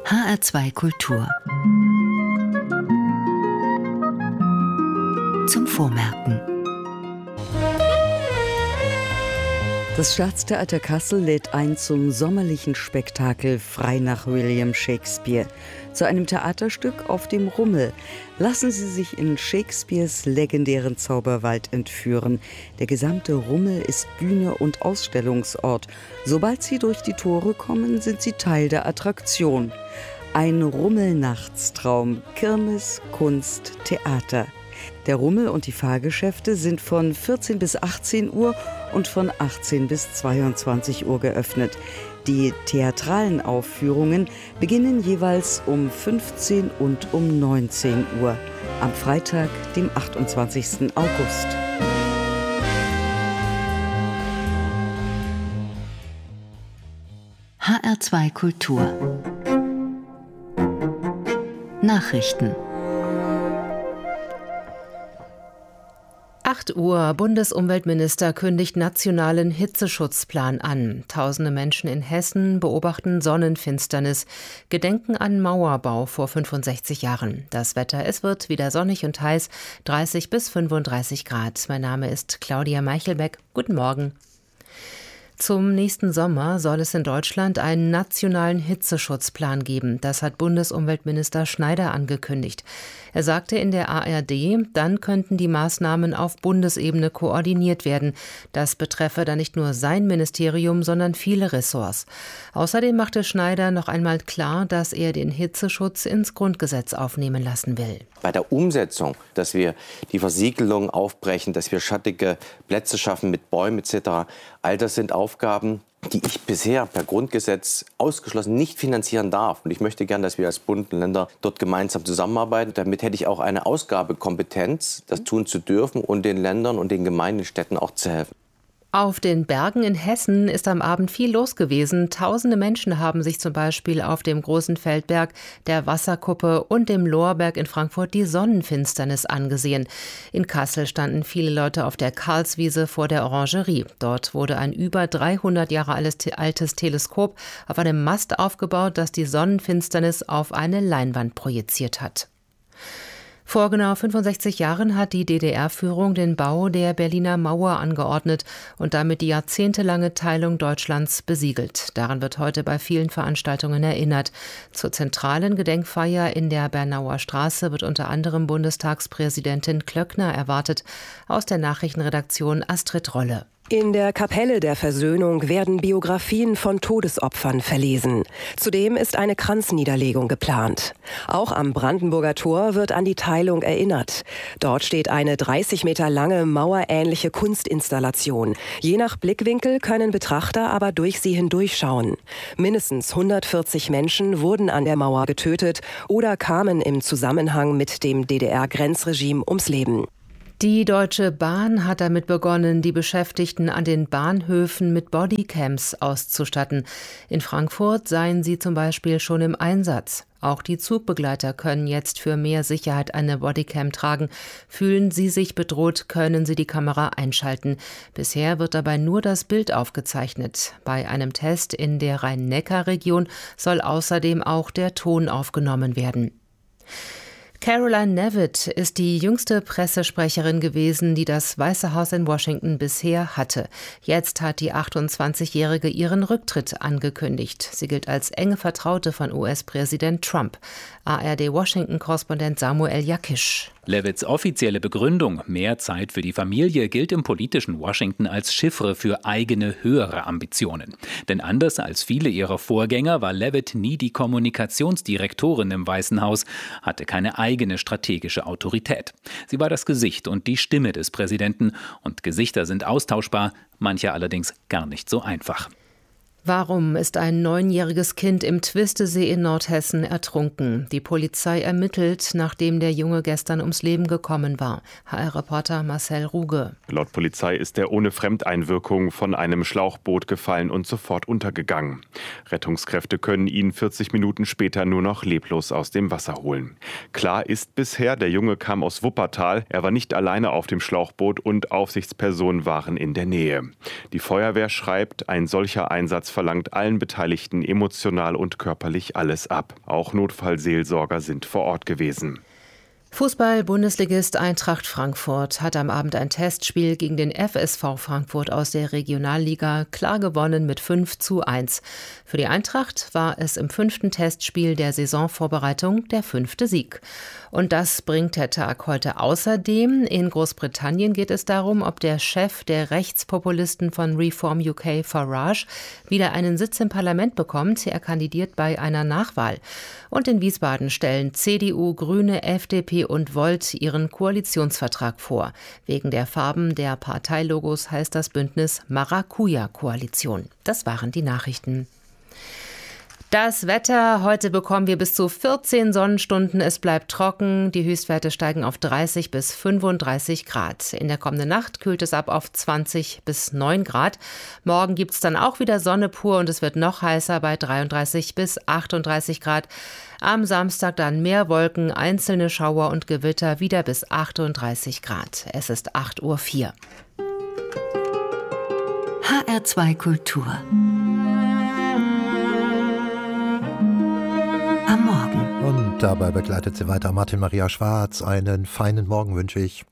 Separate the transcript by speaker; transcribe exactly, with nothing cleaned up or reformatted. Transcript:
Speaker 1: H R zwei Kultur. Zum Vormerken.
Speaker 2: Das Staatstheater Kassel lädt ein zum sommerlichen Spektakel frei nach William Shakespeare. Zu einem Theaterstück auf dem Rummel. Lassen Sie sich in Shakespeares legendären Zauberwald entführen. Der gesamte Rummel ist Bühne und Ausstellungsort. Sobald Sie durch die Tore kommen, sind Sie Teil der Attraktion. Ein Rummelnachtstraum, Kirmes, Kunst, Theater. Der Rummel und die Fahrgeschäfte sind von vierzehn bis achtzehn Uhr und von achtzehn bis zweiundzwanzig Uhr geöffnet. Die theatralen Aufführungen beginnen jeweils um fünfzehn und um neunzehn Uhr. Am Freitag, dem achtundzwanzigsten August.
Speaker 1: H R zwei Kultur. Nachrichten.
Speaker 3: acht Uhr. Bundesumweltminister kündigt nationalen Hitzeschutzplan an. Tausende Menschen in Hessen beobachten Sonnenfinsternis, gedenken an Mauerbau vor fünfundsechzig Jahren. Das Wetter, es wird wieder sonnig und heiß, dreißig bis fünfunddreißig Grad. Mein Name ist Claudia Meichelbeck. Guten Morgen. Zum nächsten Sommer soll es in Deutschland einen nationalen Hitzeschutzplan geben. Das hat Bundesumweltminister Schneider angekündigt. Er sagte in der A R D, dann könnten die Maßnahmen auf Bundesebene koordiniert werden. Das betreffe dann nicht nur sein Ministerium, sondern viele Ressorts. Außerdem machte Schneider noch einmal klar, dass er den Hitzeschutz ins Grundgesetz aufnehmen lassen will.
Speaker 4: Bei der Umsetzung, dass wir die Versiegelung aufbrechen, dass wir schattige Plätze schaffen mit Bäumen et cetera, all das sind Aufgaben, die ich bisher per Grundgesetz ausgeschlossen nicht finanzieren darf. Und ich möchte gern, dass wir als Bund und Länder dort gemeinsam zusammenarbeiten. Damit hätte ich auch eine Ausgabekompetenz, das tun zu dürfen und den Ländern und den Gemeinden, Städten auch zu helfen.
Speaker 3: Auf den Bergen in Hessen ist am Abend viel los gewesen. Tausende Menschen haben sich zum Beispiel auf dem Großen Feldberg, der Wasserkuppe und dem Lorberg in Frankfurt die Sonnenfinsternis angesehen. In Kassel standen viele Leute auf der Karlswiese vor der Orangerie. Dort wurde ein über dreihundert Jahre altes Teleskop auf einem Mast aufgebaut, das die Sonnenfinsternis auf eine Leinwand projiziert hat. Vor genau fünfundsechzig Jahren hat die D D R-Führung den Bau der Berliner Mauer angeordnet und damit die jahrzehntelange Teilung Deutschlands besiegelt. Daran wird heute bei vielen Veranstaltungen erinnert. Zur zentralen Gedenkfeier in der Bernauer Straße wird unter anderem Bundestagspräsidentin Klöckner erwartet. Aus der Nachrichtenredaktion Astrid Rolle.
Speaker 5: In der Kapelle der Versöhnung werden Biografien von Todesopfern verlesen. Zudem ist eine Kranzniederlegung geplant. Auch am Brandenburger Tor wird an die Teilung erinnert. Dort steht eine dreißig Meter lange mauerähnliche Kunstinstallation. Je nach Blickwinkel können Betrachter aber durch sie hindurchschauen. Mindestens hundertvierzig Menschen wurden an der Mauer getötet oder kamen im Zusammenhang mit dem D D R-Grenzregime ums Leben.
Speaker 3: Die Deutsche Bahn hat damit begonnen, die Beschäftigten an den Bahnhöfen mit Bodycams auszustatten. In Frankfurt seien sie zum Beispiel schon im Einsatz. Auch die Zugbegleiter können jetzt für mehr Sicherheit eine Bodycam tragen. Fühlen sie sich bedroht, können sie die Kamera einschalten. Bisher wird dabei nur das Bild aufgezeichnet. Bei einem Test in der Rhein-Neckar-Region soll außerdem auch der Ton aufgenommen werden. Caroline Leavitt ist die jüngste Pressesprecherin gewesen, die das Weiße Haus in Washington bisher hatte. Jetzt hat die achtundzwanzigjährige ihren Rücktritt angekündigt. Sie gilt als enge Vertraute von U S-Präsident Trump. A R D-Washington-Korrespondent Samuel Jakisch.
Speaker 6: Levitts offizielle Begründung, mehr Zeit für die Familie, gilt im politischen Washington als Chiffre für eigene höhere Ambitionen. Denn anders als viele ihrer Vorgänger war Leavitt nie die Kommunikationsdirektorin im Weißen Haus, hatte keine eigene strategische Autorität. Sie war das Gesicht und die Stimme des Präsidenten. Und Gesichter sind austauschbar, manche allerdings gar nicht so einfach.
Speaker 3: Warum ist ein neunjähriges Kind im Twistesee in Nordhessen ertrunken? Die Polizei ermittelt, nachdem der Junge gestern ums Leben gekommen war. H R-Reporter Marcel Ruge.
Speaker 7: Laut Polizei ist er ohne Fremdeinwirkung von einem Schlauchboot gefallen und sofort untergegangen. Rettungskräfte können ihn vierzig Minuten später nur noch leblos aus dem Wasser holen. Klar ist bisher, der Junge kam aus Wuppertal. Er war nicht alleine auf dem Schlauchboot und Aufsichtspersonen waren in der Nähe. Die Feuerwehr schreibt, ein solcher Einsatz verlangt allen Beteiligten emotional und körperlich alles ab. Auch Notfallseelsorger sind vor Ort gewesen.
Speaker 3: Fußball-Bundesligist Eintracht Frankfurt hat am Abend ein Testspiel gegen den F S V Frankfurt aus der Regionalliga klar gewonnen mit fünf zu eins. Für die Eintracht war es im fünften Testspiel der Saisonvorbereitung der fünfte Sieg. Und das bringt der Tag heute außerdem. In Großbritannien geht es darum, ob der Chef der Rechtspopulisten von Reform U K, Farage, wieder einen Sitz im Parlament bekommt. Er kandidiert bei einer Nachwahl. Und in Wiesbaden stellen C D U, Grüne, F D P und Volt ihren Koalitionsvertrag vor. Wegen der Farben der Parteilogos heißt das Bündnis Maracuja-Koalition. Das waren die Nachrichten. Das Wetter, heute bekommen wir bis zu vierzehn Sonnenstunden, es bleibt trocken, die Höchstwerte steigen auf dreißig bis fünfunddreißig Grad. In der kommenden Nacht kühlt es ab auf zwanzig bis neun Grad. Morgen gibt es dann auch wieder Sonne pur und es wird noch heißer bei dreiunddreißig bis achtunddreißig Grad. Am Samstag dann mehr Wolken, einzelne Schauer und Gewitter wieder bis achtunddreißig Grad. Es ist acht Uhr vier.
Speaker 1: H R zwei Kultur. Am Morgen.
Speaker 8: Und dabei begleitet sie weiter Martin Maria Schwarz. Einen feinen Morgen wünsche ich.